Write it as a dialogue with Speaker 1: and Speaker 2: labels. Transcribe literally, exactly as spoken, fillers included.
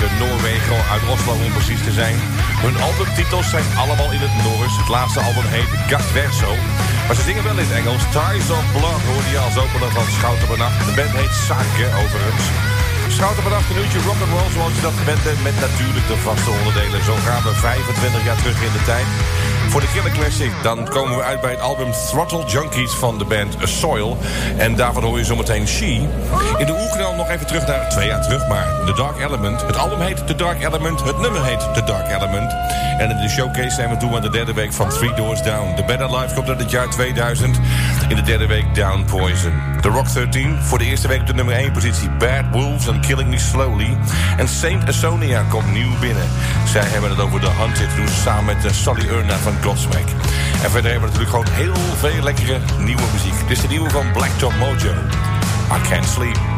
Speaker 1: Noorwegen, uit Oslo om precies te zijn. Hun albumtitels zijn allemaal in het Noors. Het laatste album heet Gat Verso. Maar ze zingen wel in het Engels. Ties of Blood hoorde je als opener van Schouten per Nacht. De band heet Sake, overigens. Schouten per Nacht, een uurtje rock'n'roll zoals je dat gewend bent. Met natuurlijk de vaste onderdelen. Zo gaan we vijfentwintig jaar terug in de tijd. Voor de Killer Classic, dan komen we uit bij het album Throttle Junkies van de band Soil. En daarvan hoor je zometeen She. In de oerknal nog even terug naar twee jaar terug, maar The Dark Element. Het album heet The Dark Element, het nummer heet The Dark Element. En in de showcase zijn we toe aan de derde week van Three Doors Down. The Better Life komt uit het jaar tweeduizend. In de derde week Down Poison. The Rock dertien, voor de eerste week op de nummer één positie. Bad Wolves and Killing Me Slowly. En Saint Asonia komt nieuw binnen. Zij hebben het over The Hunted, doen samen met de Solly Urna van Godsmack. En verder hebben we natuurlijk gewoon heel veel lekkere nieuwe muziek. Dit is de nieuwe van Blacktop Mojo. I Can't Sleep.